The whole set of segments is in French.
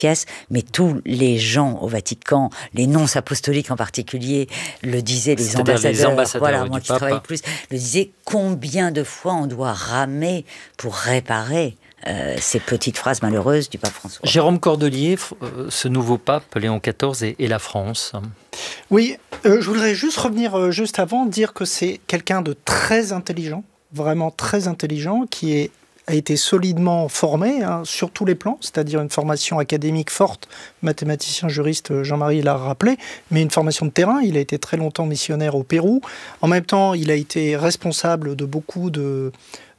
efficace, mais tous les gens au Vatican, les nonces apostoliques en particulier, le disaient, les ambassadeurs, voilà, moi qui travaille plus, le disaient, combien de fois on doit ramer pour réparer ces petites phrases malheureuses du pape François. Jérôme Cordelier, ce nouveau pape, Léon XIV, et la France. Oui, je voudrais juste revenir juste avant, dire que c'est quelqu'un de très intelligent, vraiment très intelligent, qui a été solidement formé sur tous les plans, c'est-à-dire une formation académique forte, mathématicien, juriste, Jean-Marie l'a rappelé, mais une formation de terrain. Il a été très longtemps missionnaire au Pérou. En même temps, il a été responsable de beaucoup de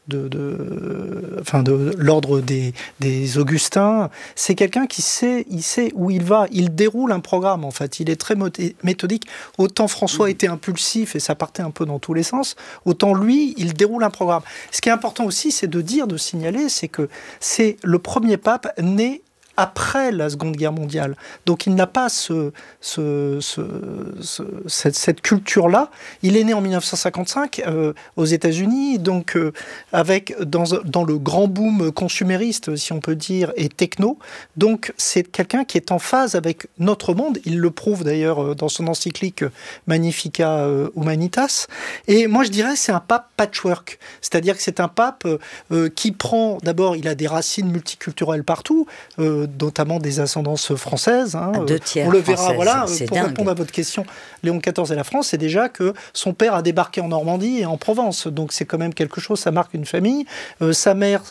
l'ordre des Augustins. C'est quelqu'un qui sait, il sait où il va. Il déroule un programme, en fait. Il est très méthodique. Autant François était impulsif et ça partait un peu dans tous les sens, autant lui, il déroule un programme. Ce qui est important aussi, c'est de signaler, c'est que c'est le premier pape né après la Seconde Guerre mondiale. Donc il n'a pas cette culture-là. Il est né en 1955 aux États-Unis, donc avec dans le grand boom consumériste, si on peut dire, et techno. Donc c'est quelqu'un qui est en phase avec notre monde. Il le prouve d'ailleurs dans son encyclique Magnificat Humanitas. Et moi je dirais c'est un pape patchwork. C'est-à-dire que c'est un pape qui prend, d'abord il a des racines multiculturelles partout, notamment des ascendances françaises. Deux tiers on le verra, françaises, voilà. Pour dingue. répondre à votre question, Léon XIV et la France, c'est déjà que son père a débarqué en Normandie et en Provence. Donc c'est quand même quelque chose, ça marque une famille. Sa mère,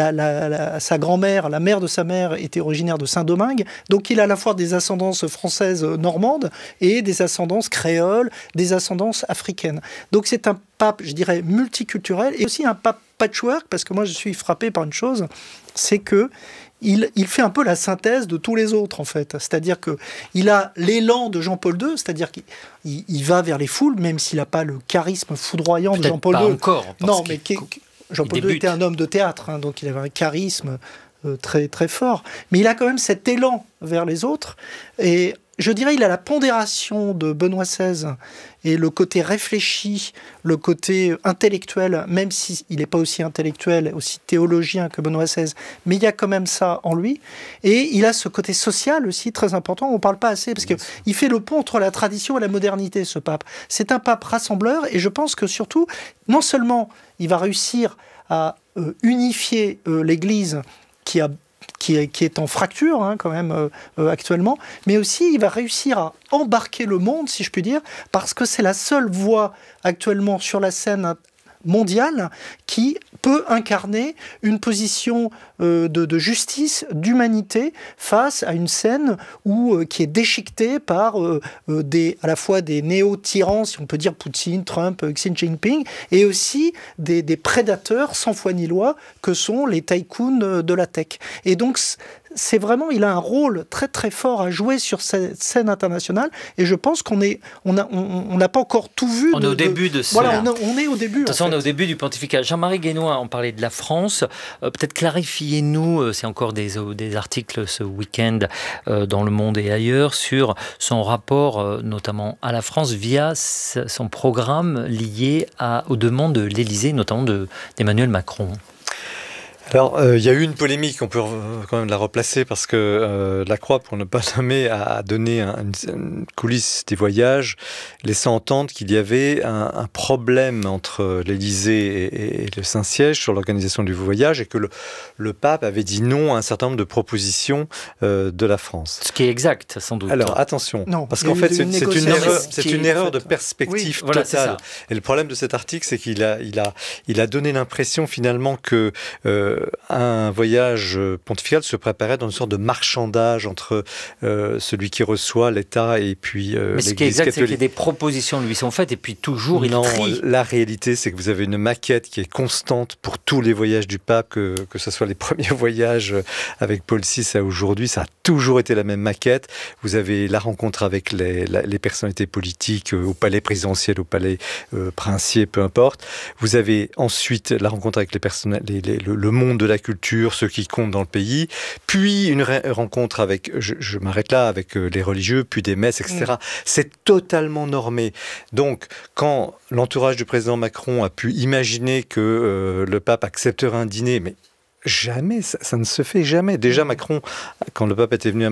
sa grand-mère, la mère de sa mère était originaire de Saint-Domingue. Donc il a à la fois des ascendances françaises normandes et des ascendances créoles, des ascendances africaines. Donc c'est un pape, je dirais, multiculturel et aussi un pape patchwork, parce que moi je suis frappé par une chose, c'est que il fait un peu la synthèse de tous les autres, en fait. C'est-à-dire qu'il a l'élan de Jean-Paul II, c'est-à-dire qu'il va vers les foules, même s'il n'a pas le charisme foudroyant de Jean-Paul II. Pas encore. Non, mais Jean-Paul II était un homme de théâtre, donc il avait un charisme très, très fort. Mais il a quand même cet élan vers les autres. Et je dirais il a la pondération de Benoît XVI et le côté réfléchi, le côté intellectuel, même s'il n'est pas aussi intellectuel, aussi théologien que Benoît XVI, mais il y a quand même ça en lui. Et il a ce côté social aussi très important, on ne parle pas assez, parce qu'il fait le pont entre la tradition et la modernité, ce pape. C'est un pape rassembleur, et je pense que surtout, non seulement il va réussir à unifier l'Église qui est en fracture quand même actuellement, mais aussi il va réussir à embarquer le monde, si je puis dire, parce que c'est la seule voix actuellement sur la scène mondiale qui peut incarner une position de justice, d'humanité face à une scène qui est déchiquetée par à la fois des néo-tyrans, si on peut dire Poutine, Trump, Xi Jinping, et aussi des prédateurs sans foi ni loi que sont les tycoons de la tech. Et donc c'est vraiment, il a un rôle très très fort à jouer sur cette scène internationale, et je pense qu'on n'a pas encore tout vu. On est au début de cela. Voilà, on est au début. De toute façon, on est au début du pontificat. Jean-Marie Guénois, on parlait de la France. Peut-être clarifiez-nous, c'est encore des articles ce week-end dans Le Monde et ailleurs, sur son rapport notamment à la France via son programme lié aux demandes de l'Élysée, notamment d'Emmanuel Macron. Alors, il y a eu une polémique, on peut quand même la replacer, parce que la Croix, pour ne pas nommer, a donné une coulisse des voyages, laissant entendre qu'il y avait un problème entre l'Élysée et le Saint-Siège sur l'organisation du voyage, et que le pape avait dit non à un certain nombre de propositions de la France. Ce qui est exact, sans doute. Alors, attention, non, parce qu'en fait, c'est une erreur de perspective totale. Et le problème de cet article, c'est qu'il a donné l'impression, finalement, que un voyage pontifical se préparait dans une sorte de marchandage entre celui qui reçoit l'État et puis l'Église catholique. Mais ce qui est exact, c'est que des propositions lui sont faites et puis toujours il trie. La réalité, c'est que vous avez une maquette qui est constante pour tous les voyages du pape, que ce soit les premiers voyages avec Paul VI à aujourd'hui, ça a toujours été la même maquette. Vous avez la rencontre avec les personnalités politiques au palais présidentiel, au palais princier, peu importe. Vous avez ensuite la rencontre avec le monde de la culture, ceux qui comptent dans le pays, puis une rencontre avec, je m'arrête là, avec les religieux, puis des messes, etc. C'est totalement normé. Donc, quand l'entourage du président Macron a pu imaginer que le pape accepterait un dîner, mais Jamais, ça ne se fait jamais. Déjà, Macron, quand le pape était venu à